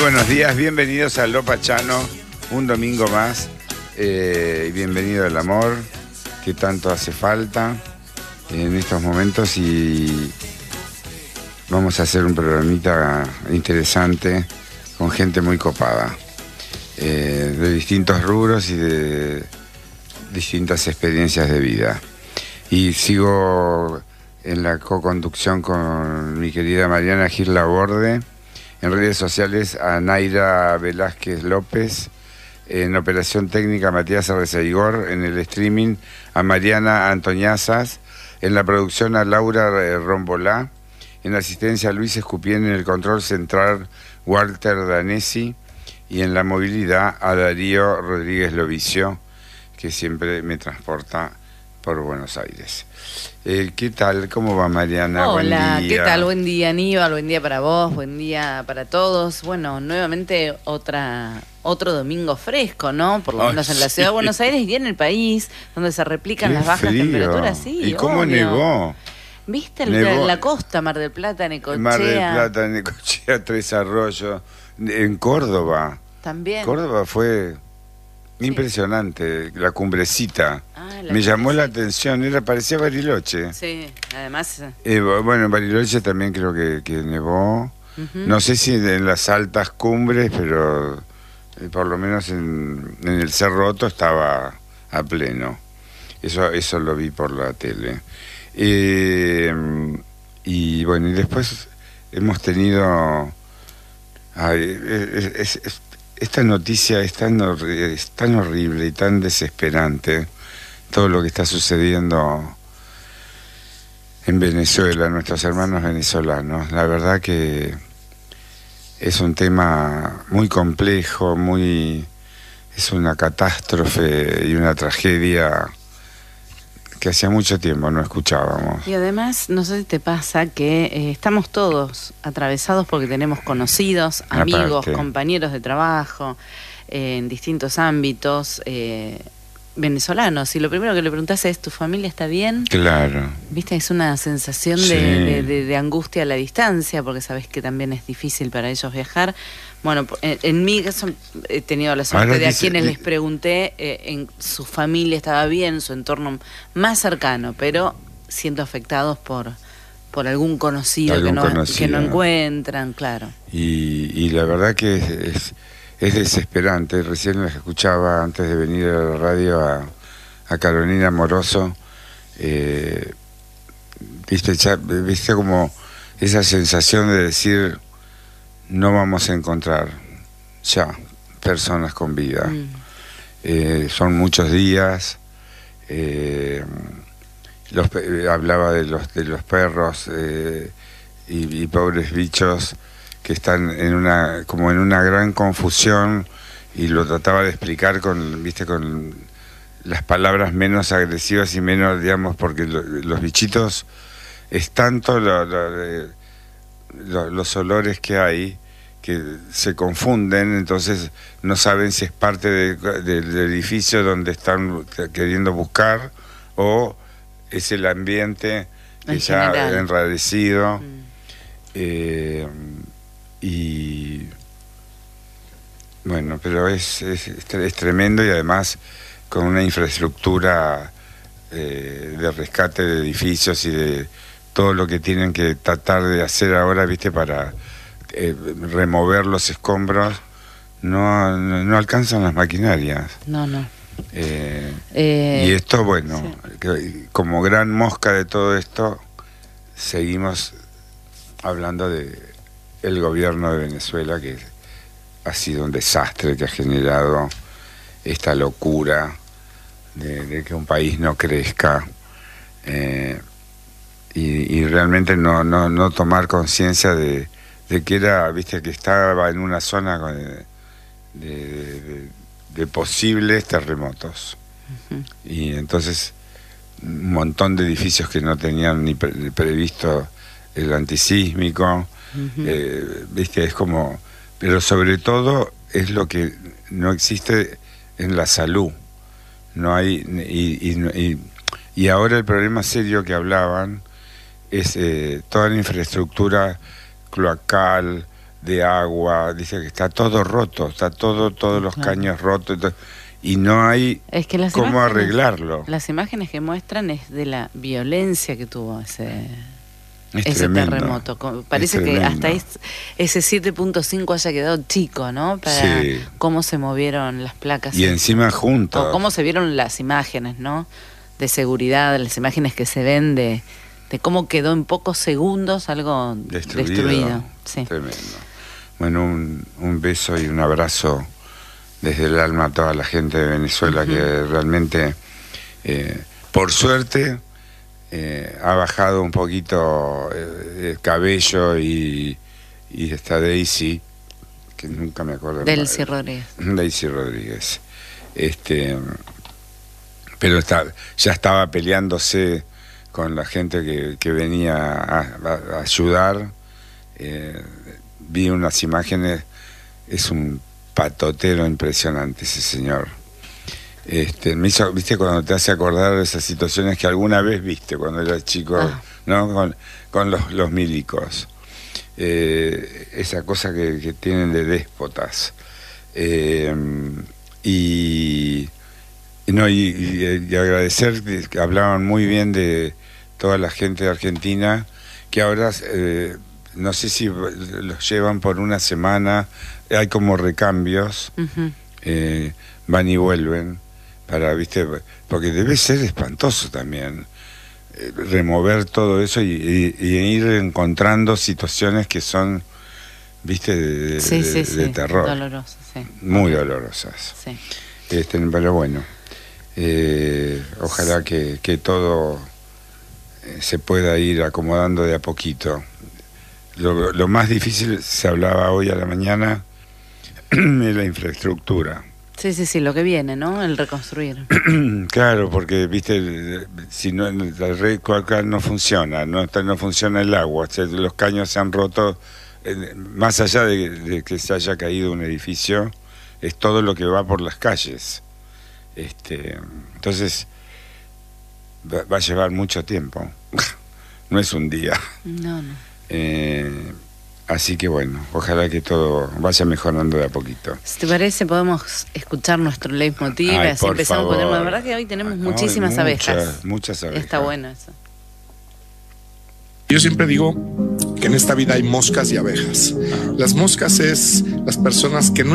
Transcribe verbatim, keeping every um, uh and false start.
buenos días, bienvenidos a Lo Pachano, un domingo más, eh, bienvenido al amor, que tanto hace falta en estos momentos, y vamos a hacer un programita interesante con gente muy copada, eh, de distintos rubros y de distintas experiencias de vida. Y sigo en la co-conducción con mi querida Mariana Gil Laborde. En redes sociales a Naira Velázquez López, en operación técnica Matías Arreceigor, en el streaming a Mariana Antoñazas, en la producción a Laura Rombolá, en la asistencia a Luis Escupien, en el control central Walter Danesi, y en la movilidad a Darío Rodríguez Lovicio, que siempre me transporta por Buenos Aires. Eh, ¿Qué tal? ¿Cómo va, Mariana? Hola, buen día. ¿Qué tal? Buen día, Aníbal, buen día para vos, buen día para todos. Bueno, nuevamente otra otro domingo fresco, ¿no? Por lo oh, menos en la sí. ciudad de Buenos Aires y en el país, donde se replican Qué las bajas frío. temperaturas. Sí, ¿Y cómo obvio. nevó? ¿Viste el, Nevó. la costa, Mar del Plata, Necochea? Mar del Plata, Necochea, Tres Arroyos, en Córdoba. También. Córdoba fue impresionante, la cumbrecita. Ah, la Me llamó la cumbrecita. atención, era, parecía Bariloche. Sí, además... Eh, bueno, en Bariloche también creo que, que nevó. Uh-huh. No sé si en las altas cumbres, pero eh, por lo menos en, en el Cerro Otto estaba a pleno. Eso, eso lo vi por la tele. Eh, y bueno, y después hemos tenido... Ay, es, es, es, esta noticia es tan, es tan horrible y tan desesperante, todo lo que está sucediendo en Venezuela, nuestros hermanos venezolanos. La verdad que es un tema muy complejo, muy es una catástrofe y una tragedia que hacía mucho tiempo no escuchábamos. Y además, no sé si te pasa que eh, estamos todos atravesados porque tenemos conocidos, amigos, Aparte. compañeros de trabajo, eh, en distintos ámbitos eh, venezolanos. Y lo primero que le preguntás es, ¿tu familia está bien? Claro. Viste, es una sensación Sí. de, de, de, de angustia a la distancia, porque sabés que también es difícil para ellos viajar. Bueno, en, en mi caso he tenido la suerte Ahora de a dice- quienes les pregunté, eh, en su familia estaba bien, su entorno más cercano, pero siendo afectados por por algún conocido, Algún que, no, conocido. que no encuentran, claro. Y, y la verdad que es, es, es desesperante. Recién les escuchaba antes de venir a la radio a, a Carolina Moroso. Eh, viste, ya, viste como esa sensación de decir, no vamos a encontrar ya personas con vida. Mm. Eh, son muchos días. Eh, los, pe- hablaba de los de los perros eh, y, y pobres bichos que están en una como en una gran confusión, y lo trataba de explicar con viste con las palabras menos agresivas y menos, digamos, porque lo- los bichitos es tanto lo- lo de- lo- los olores que hay que se confunden, entonces no saben si es parte de- de- del edificio donde están queriendo buscar o es el ambiente que En ya general. enrarecido. Mm. eh, y bueno, pero es, es, es tremendo, y además con una infraestructura eh, de rescate de edificios y de todo lo que tienen que tratar de hacer ahora, viste, para eh, remover los escombros, no, no, no alcanzan las maquinarias. No, no. Eh, Eh, y esto, bueno, sí. que, como gran mosca de todo esto, seguimos hablando de el gobierno de Venezuela, que ha sido un desastre, que ha generado esta locura de, de que un país no crezca, eh, y, y realmente no, no, no tomar conciencia de, de que era, viste, que estaba en una zona con- de, de, de- de posibles terremotos. Ujú. Y entonces un montón de edificios que no tenían ni pre- previsto el antisísmico, Ujú. eh, viste, es como, pero sobre todo es lo que no existe en la salud, no hay, y, y, y, y ahora el problema serio que hablaban es eh, toda la infraestructura cloacal, de agua, dice que está todo roto, está todo, todos los Claro. caños rotos, to- y no hay Es que las cómo imágenes- arreglarlo. Las imágenes que muestran es de la violencia que tuvo ese, Es ese tremendo. terremoto. Co- Parece Es que tremendo. hasta es- ese siete punto cinco haya quedado chico, ¿no? Para Sí. cómo se movieron las placas. Y encima juntos. O cómo se vieron las imágenes, ¿no? De seguridad, las imágenes que se ven de, de cómo quedó en pocos segundos algo Destruido. destruido. Sí. Tremendo. Bueno, un, un beso y un abrazo desde el alma a toda la gente de Venezuela, Ujú. que realmente, eh, por suerte, eh, ha bajado un poquito eh, el cabello y, y está Daisy, que nunca me acuerdo. el Delcy nombre. Rodríguez. Daisy Rodríguez. Este, pero está, ya estaba peleándose con la gente que, que venía a, a- a ayudar. Eh, vi unas imágenes, es un patotero impresionante ese señor. Este, me hizo, viste, cuando te hace acordar de esas situaciones que alguna vez viste cuando eras chico, Ah. ¿no? Con, con los, los milicos. Eh, esa cosa que, que tienen de déspotas. Eh, y, y no y, y- y agradecer que hablaban muy bien de toda la gente de Argentina, que ahora eh, no sé si los llevan por una semana, hay como recambios, Ujú. eh, van y vuelven para, viste, porque debe ser espantoso también eh, remover todo eso y, y- y ir encontrando situaciones que son, viste, de, Sí, de- sí, de sí. terror, Doloroso, sí. muy dolorosas. Sí. Este, pero bueno, eh, ojalá que, que todo eh, se pueda ir acomodando de a poquito. Lo, lo más difícil, se hablaba hoy a la mañana, es la infraestructura. Sí, sí, sí, lo que viene, ¿no? El reconstruir. Claro, porque viste, el- si no la red coaxial no funciona, no está- no funciona el agua, o sea, los caños se han roto, eh, más allá de, de que se haya caído un edificio, es todo lo que va por las calles. Este, entonces va, va a llevar mucho tiempo, no es un día. No, no. Eh, así que bueno, ojalá que todo vaya mejorando de a poquito. Si te parece, podemos escuchar nuestro leitmotiv, Ay, así por empezamos a poner. favor. La verdad que hoy tenemos Ay, muchísimas muchas, abejas. muchas abejas. Está bueno eso. Yo siempre digo que en esta vida hay moscas y abejas. Las moscas es las personas que no